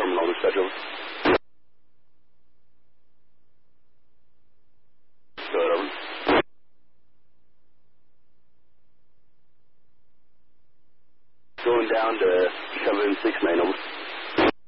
terminal dispatch, over. Go ahead, over. Going down to 7-6 main, over.